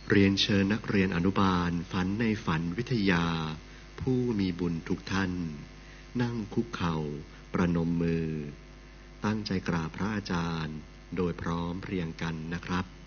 เรียนเชิญนักเรียนอนุบาลฝันในฝันวิทยาผู้มีบุญทุกท่านนั่งคุกเข่าประนมมือตั้งใจกราบพระอาจารย์โดยพร้อมเพรียงกันนะครับ